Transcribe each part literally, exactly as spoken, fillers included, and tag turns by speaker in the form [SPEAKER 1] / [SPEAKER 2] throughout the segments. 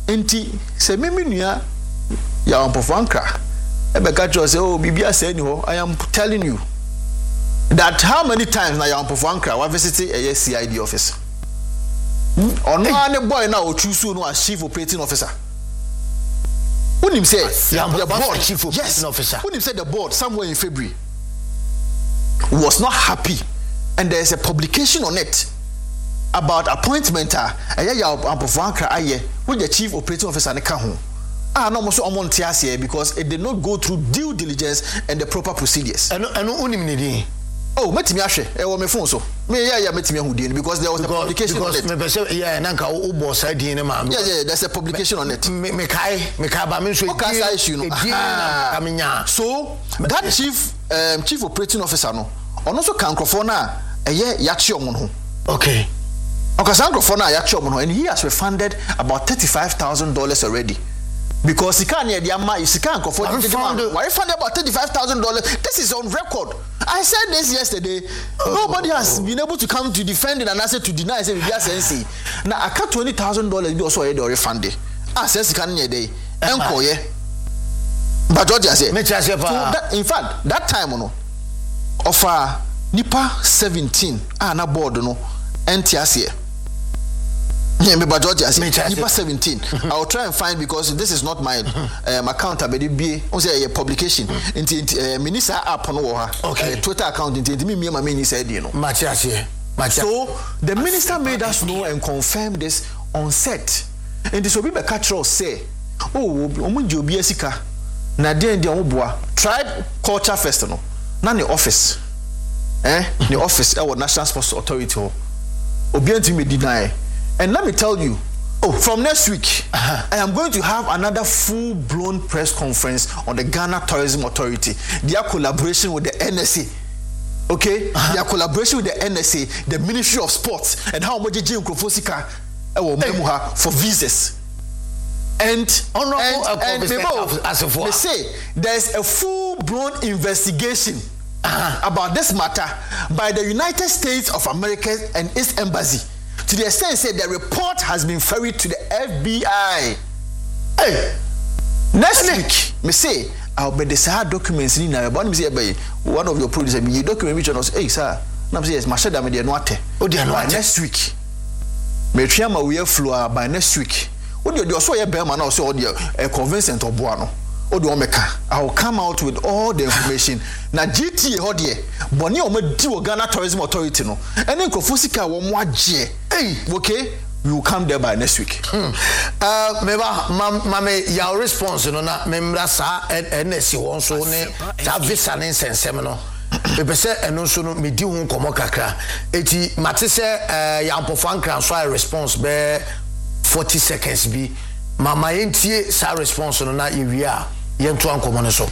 [SPEAKER 1] enti se me menua ya ampofankra e be ka cho say oh bibia say ni ho I am telling you that how many times na ya ampofankra wa visit a C I D office ono ane boy na o choose no as chief operating officer. When him say
[SPEAKER 2] the board chief operating
[SPEAKER 1] yes,
[SPEAKER 2] officer.
[SPEAKER 1] When him said the board somewhere in February was not happy, and there is a publication on it about appointment ah eya ya ampofankra aye with the chief operating officer ne ka ho. Ah no mo so omo ntiase because it did not go through due diligence and the proper procedures.
[SPEAKER 2] Eno eno unim ne din.
[SPEAKER 1] Oh, metimi ahwe e wo me phone so. Me yeah yeah metimi ahudin because there was because, a publication
[SPEAKER 2] because
[SPEAKER 1] on it.
[SPEAKER 2] Me say yeah na nka wo boss idin ne ma.
[SPEAKER 1] Yeah yeah there's a publication on it.
[SPEAKER 2] Me me kai me kai ba me so
[SPEAKER 1] okay, issue no. So that chief um, chief operating officer no ono so kan krofo na eye yache omo no.
[SPEAKER 2] Okay.
[SPEAKER 1] Okay, sankrofo na yache omo no and he has refunded about thirty-five thousand dollars already. Because he can't hear the amount, he can't afford it. Why found about thirty-five thousand dollars? This is on record. I said this yesterday. Oh, nobody has been able to come to defend it and I said to deny. I said, we are saying, now I cut twenty thousand dollars. We also already refunded. I said, he can't hear day. Uncle, yeah. But Georgia said, in fact, that time, no, offer Nipa seventeen, ah, na board, no, N T S here. Yeah, but George, I say seventeen. I'll try and find because this is not my um, account. I better be on say a publication. Into minister app on our Twitter account. Into me, me, my minister, you know. So the minister made us know and confirm this on set. And this will be the catcher say, oh, omunjo bi esika. Na den de omoboa. Tribe Culture Festival. Na the office. Eh? The office our National Sports Authority. Obi antimi deny. And let me tell you, oh, from next week, uh-huh. I am going to have another full-blown press conference on the Ghana Tourism Authority, their collaboration with the N S A. Okay? Uh-huh. Their collaboration with the N S A, the Ministry of Sports, and how much J Nkrofosika for visas. And,
[SPEAKER 2] oh,
[SPEAKER 1] and, and, and
[SPEAKER 2] people,
[SPEAKER 1] they say there's a full-blown investigation uh-huh. about this matter by the United States of America and its embassy. To the extent said the report has been ferried to the F B I. Hey, next week, me say I'll be the Sahara documents in there. But me say by one of your producers, me document which was hey sir. Now say yes, Mashada me dey no ate. Oh dey no ate next week. Me try ma we flow by next week. What do you so ye be man now say all the a convincent oboa no. O do omeka. I will come out with all the information. Na G T A ho de boni o ma di wo Ghana Tourism Authority no. Ene Nkrofosika wo mo agye. Hey, okay? We will come there by next week.
[SPEAKER 2] Hmm. Uh, meba, mame, your response, no, na, memra sa, N S C one so ne, ta visa ne sensem no. Pepe se, eno so no, me di hun komo kakra. Eti, mate se, uh, ya ampofankra so a response be forty seconds bi. Mama yentie sa response no na iwia, yentu an komo ne so.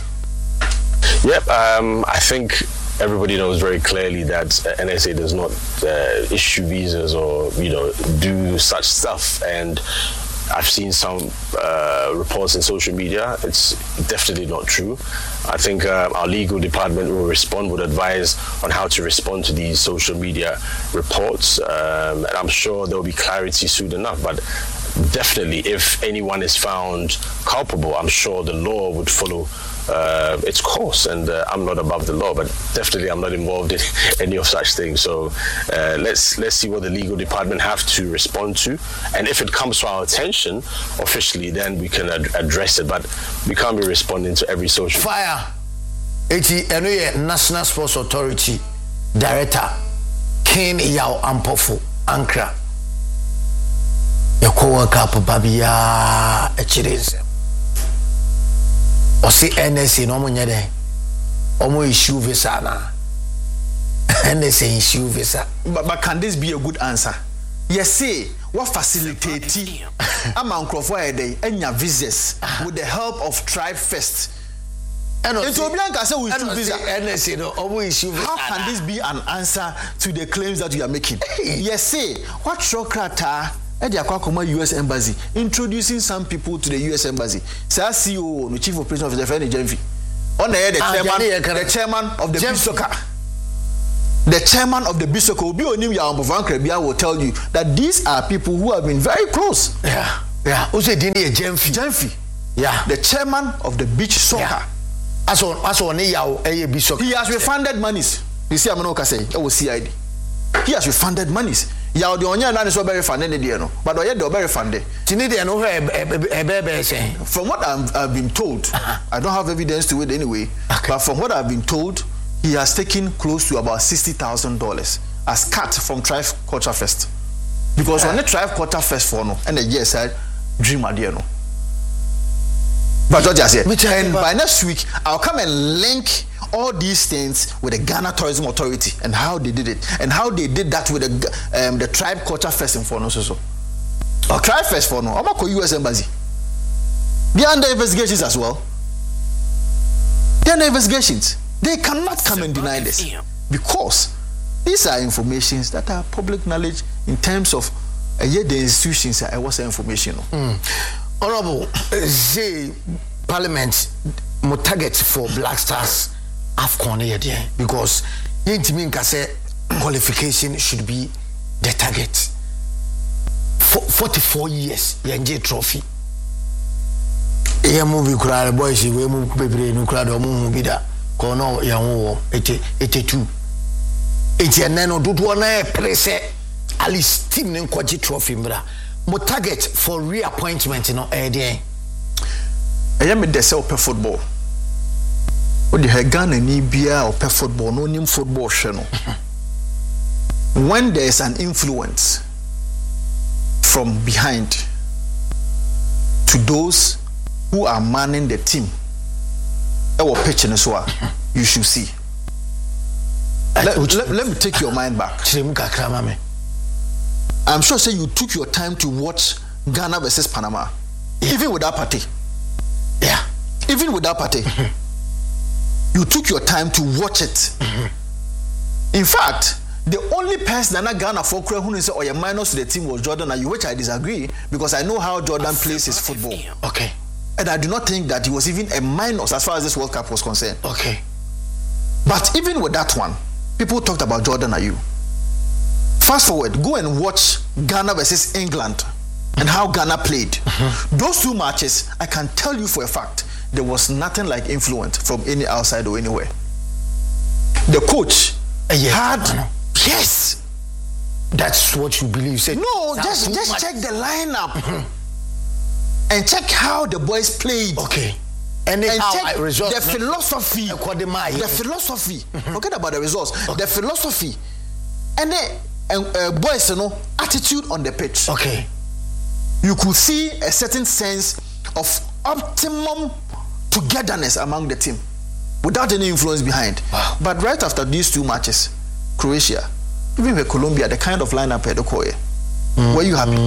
[SPEAKER 3] Yep, um, I think everybody knows very clearly that uh, N S A does not uh, issue visas or, you know, do such stuff. And I've seen some uh, reports in social media. It's definitely not true. I think uh, our legal department will respond, would advise on how to respond to these social media reports. Um, and I'm sure there will be clarity soon enough. But definitely, if anyone is found culpable, I'm sure the law would follow Uh, its course, and uh, I'm not above the law, but definitely I'm not involved in any of such things. So uh, let's let's see what the legal department have to respond to, and if it comes to our attention officially, then we can ad address it. But we can't be responding to every social.
[SPEAKER 2] Fire. Eti eno ye National Sports Authority Director Ken Yao Ampofo Ankra. Yakowa kapo babia echirense. Osi N S A no mo nyede omo issue visa na N S A issue visa
[SPEAKER 1] but, but can this be a good answer? Yes, say what facilitate ama nkrofo ede enya visas with the help of Tribe First. And so Bianca say we issue visa
[SPEAKER 2] N S A no omo issue visa.
[SPEAKER 1] How can this be an answer to the claims that you are making? Yes, say what Sokrata Eddie Akwakoma U S Embassy introducing some people to the U S Embassy. Say C E O, the Chief Operating Officer, Feni Jenfi. On the the chairman, the chairman of the Bisoka. The chairman of the Bisoka, Obi Onim Yaambovankre Bia will tell you that these are people who have been very close.
[SPEAKER 2] Yeah. Yeah, who said Dini Jemfi?
[SPEAKER 1] Jemfi.
[SPEAKER 2] Yeah.
[SPEAKER 1] The chairman of the beach soccer.
[SPEAKER 2] Yeah. As on as on he
[SPEAKER 1] has refunded monies. You see, I'm not say it was C I D. He has refunded monies. Ya the onya na so be refunded the no, but oye the be refunded.
[SPEAKER 2] Tini de no
[SPEAKER 1] From what I'm, I've been told, uh-huh. I don't have evidence to it anyway. Okay. But from what I've been told, he has taken close to about sixty thousand dollars as cut from Tribe Culture Fest. Because uh, when the Tribe Culture Fest for no, and the year said dream idea no. But George said, and by next week, I'll come and link all these things with the Ghana Tourism Authority and how they did it, and how they did that with the um, the Tribe Culture Fest in Fono. So, so. Or Tribe Fest for no, I'm going to U S Embassy. They are under investigations as well. They are under investigations. They cannot come and deny this because these are informations that are public knowledge in terms of uh, yeah, the institutions. I was information.
[SPEAKER 2] Mm. Honorable, say Parliament mo target for Black Stars AFCON here because yintimi nka say qualification should be the target. For forty-four years yenje trophy. Yeah, movie kura boys we mu bebre no kura do mu bi da ko no ya wo eighty-two. eighty nine dodo na e prese at least team ne kwaji trophy mbra. Mo target for reappointment no eh dey.
[SPEAKER 1] I am the self football. O the Ghana ni bia or football no nim football hwe no. When there is an influence from behind to those who are manning the team, e wo pitch no so a you should see. Let, let, let me take your mind back. I'm sure say you took your time to watch Ghana versus Panama, yeah. Even without party.
[SPEAKER 2] Yeah.
[SPEAKER 1] Even without party. Mm-hmm. You took your time to watch it. Mm-hmm. In fact, the only person that Ghana for who said, "Oh, your minus to the team was Jordan," and you, which I disagree because I know how Jordan plays his football.
[SPEAKER 2] Okay.
[SPEAKER 1] And I do not think that he was even a minus as far as this World Cup was concerned.
[SPEAKER 2] Okay.
[SPEAKER 1] But even with that one, people talked about Jordan Ayew. Fast forward, go and watch Ghana versus England and how Ghana played. Mm-hmm. Those two matches, I can tell you for a fact, there was nothing like influence from any outside or anywhere. The coach
[SPEAKER 2] uh, yeah.
[SPEAKER 1] had, yes.
[SPEAKER 2] That's what you believe. Said,
[SPEAKER 1] no, just, just much. Check the lineup mm-hmm. and check how the boys played.
[SPEAKER 2] Okay.
[SPEAKER 1] And, and check
[SPEAKER 2] I result,
[SPEAKER 1] the philosophy.
[SPEAKER 2] No.
[SPEAKER 1] The philosophy. Mm-hmm. Forget about the results. Okay. The philosophy. And then, and uh, boys, you know, attitude on the pitch.
[SPEAKER 2] Okay.
[SPEAKER 1] You could see a certain sense of optimum togetherness among the team without any influence behind.
[SPEAKER 2] Wow.
[SPEAKER 1] But right after these two matches, Croatia, even with Colombia, the kind of lineup had mm. were you happy?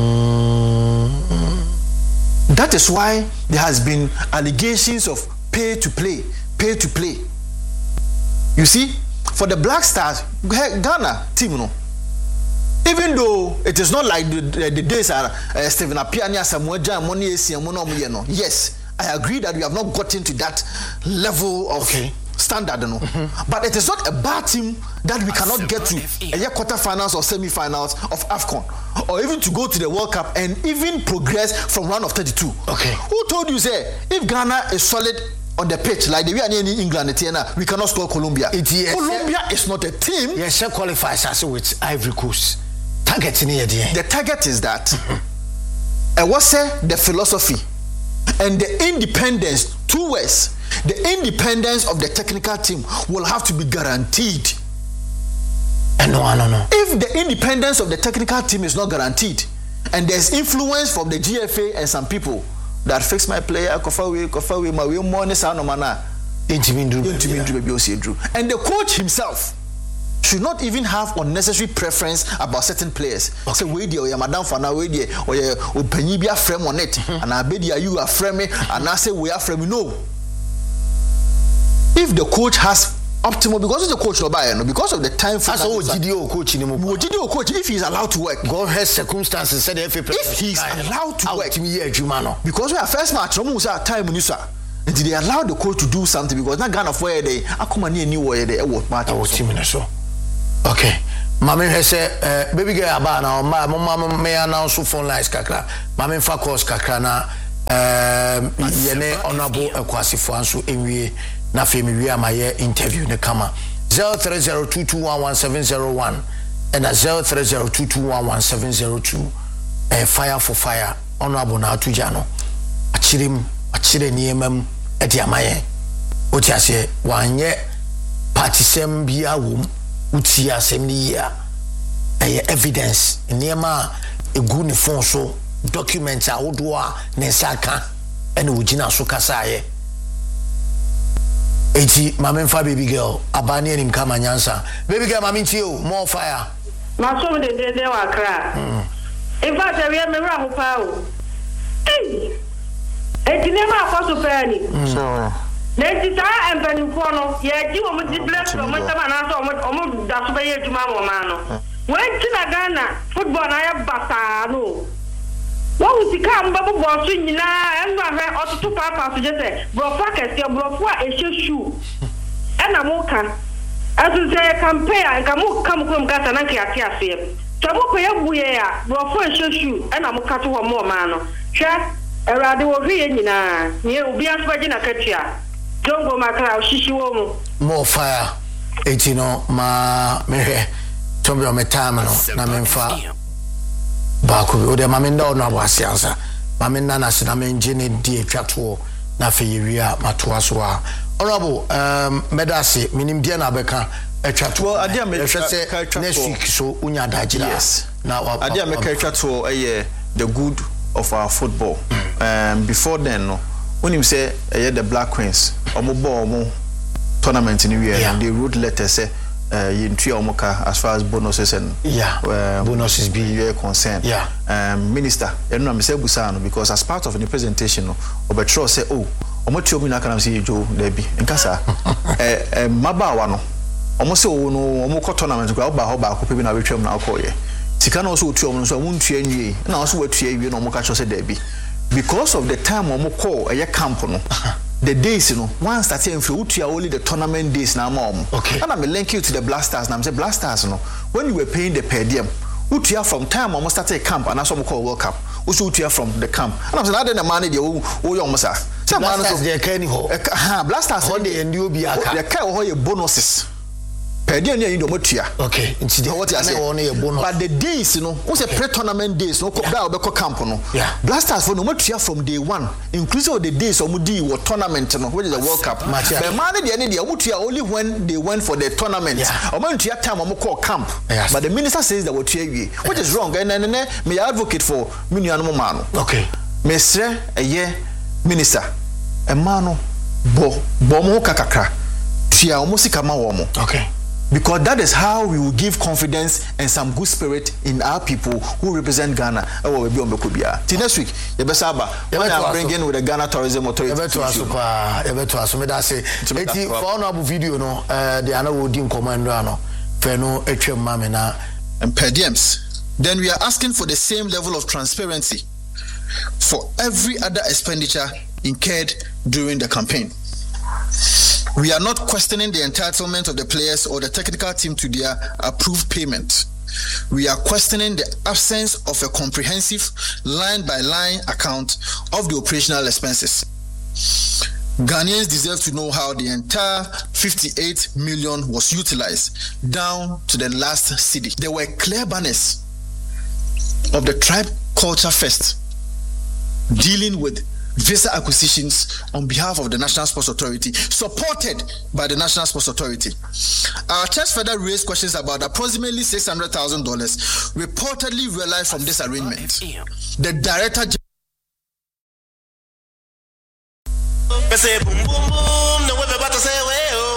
[SPEAKER 1] Mm. That is why there has been allegations of pay to play, pay to play. You see, for the Black Stars, Ghana team, you know, even though it is not like the, the, the days are uh, Stephen Apiania, Samuel Jan, Moni, yes, I agree that we have not gotten to that level of okay. standard, you know. Mm-hmm. But it is not a bad team that we cannot get to a year quarterfinals or semi-finals of AFCON, or even to go to the World Cup and even progress from round of thirty-two.
[SPEAKER 2] Okay.
[SPEAKER 1] Who told you, say, if Ghana is solid on the pitch like the way in England, we cannot score Colombia?
[SPEAKER 2] It is,
[SPEAKER 1] Colombia uh, is not a team.
[SPEAKER 2] Yes, she qualifies as with Ivory Coast. Target in here,
[SPEAKER 1] the target is that I was say the philosophy and the independence, two ways. The independence of the technical team will have to be guaranteed.
[SPEAKER 2] And no, no, no.
[SPEAKER 1] If the independence of the technical team is not guaranteed, and there's influence from the G F A and some people that fix my player, kofawe, kofawe, my way money, sound mana, and the coach himself should not even have unnecessary preference about certain players. Okay. Say, wait there, or your madam for now, wait there, or your opinion be a frame on it, and I bet you are frame, and I say we are frame. No. If the coach has optimal, because of the coach no buy, no, because of the time for
[SPEAKER 2] so G D O coach in
[SPEAKER 1] G D O coach, if he is allowed to work,
[SPEAKER 2] God has circumstances said if
[SPEAKER 1] he is allowed to work,
[SPEAKER 2] to
[SPEAKER 1] because we are first match, almost our time when and they allow the coach to do something because not Ghana for they I come near new way they what match
[SPEAKER 2] our team in so. Okay, Mami he say uh, baby girl aba na ma mama me announce phone lines kakra. Mami fa calls kakra na um yene honorable Ekwasifo anso enwie na fe me wi amaye interview ne kama zero three zero two two one one seven zero one and zero three zero two two one one seven zero two. Uh, fire for fire honorable na atuja no achirim achire niemam edi amaye oti ase wanye partisem bia wom uti asem ni ya eh evidence niema egu ni phone so document a wodo a ne saka ene wogina so kasa ye eti mamemfa baby girl abani enim kama nyansa baby girl mami ntie o more fire
[SPEAKER 4] ma so de de de wa kra mm. In fact we me ra ho pa o eh eti ne ma kwa so pa ni so Nenti sa empanifo no ye ji wo mo di bless wo mo tama na so wo mo da so be ye juma mo ma no wen ti na Ghana football na ya bata no wo utika mba bo bo so nyina enu ahwe otutu papa so je se bro fa kese bro fo a ehyesu e na mo kan azu se campaign ka mo kam kom gata na ke ate ase so mo ko ye buye ya bro fo ehyesu e na mo ka to wo mo ma no hwe erade wo hwe ye nyina ye obi aso gina katua Jongo makra oshishi wo mu
[SPEAKER 2] more fire eti no ma mehe tombe o metama no na memfa ba ko o de ma me ndo no abwase ansa ma me nana se na me ngine die twato na fe yewia matoa so a honorable um medase minim dia na beka etwato
[SPEAKER 1] ade me
[SPEAKER 2] hwese next week so unya dajira
[SPEAKER 1] yes
[SPEAKER 2] na
[SPEAKER 1] ade me ka twato eh the good of our football um before then no when him say eh the Black Queens omo ball omo tournament in we and they wrote letters say uh yintua omo ka as far as bonuses and
[SPEAKER 2] yeah um, bonuses be
[SPEAKER 1] you concerned
[SPEAKER 2] yeah
[SPEAKER 1] um minister you know me say busa no because as part of the presentation no obetro say oh omo tio mi na kana say jo there be nkasa eh eh mabawa no omo say oh no omo ko tournament ko ba ho ba ko pe bi na wetwam na akoye sika na so tio omo so omo ntua nwie na so watua wie no omo ka cho say there be because of the time omo call a camp no the days you know once that in future only the tournament days na mom
[SPEAKER 2] okay
[SPEAKER 1] and I link you to the Blasters and I say Blasters no when you were paying the per diem utia from time almost started camp and that's what we call World Cup also utia from the camp and I'm saying that the money they oh you almost say
[SPEAKER 2] Blasters they can ho
[SPEAKER 1] ha Blasters
[SPEAKER 2] on the end be aka
[SPEAKER 1] they can ho bonuses per diem you do motia
[SPEAKER 2] okay into
[SPEAKER 1] what you say but the days you know what's a pre-tournament days no that will be camp no Blasters for no motia from day one inclusive of the days of mudi or tournament no which is the World Cup but man the end they motia only when they went for the tournament or man to time am call camp but the minister says that what you which is wrong and then me advocate for me no man
[SPEAKER 2] okay
[SPEAKER 1] me sre eye minister e man no bo bo mo kakakra tia o musika ma wo mo
[SPEAKER 2] okay
[SPEAKER 1] because that is how we will give confidence and some good spirit in our people who represent Ghana. Oh, we be on Bekubia. Till next week, you better saba. When I bring in with the Ghana Tourism Authority.
[SPEAKER 2] You better ask pa. You better ask me that say. Eti for honorable video no. Uh, the ana wo di commando no. Fe no etwem mame na.
[SPEAKER 1] And per diems. Then we are asking for the same level of transparency for every other expenditure incurred during the campaign. We are not questioning the entitlement of the players or the technical team to their approved payment. We are questioning the absence of a comprehensive line-by-line account of the operational expenses. Ghanaians deserve to know how the entire fifty-eight million was utilized down to the last cedi. There were clear banners of the Tribe Culture Fest dealing with visa acquisitions on behalf of the National Sports Authority, supported by the National Sports Authority. Our church further raised questions about approximately six hundred thousand dollars reportedly realized from this arrangement. The director general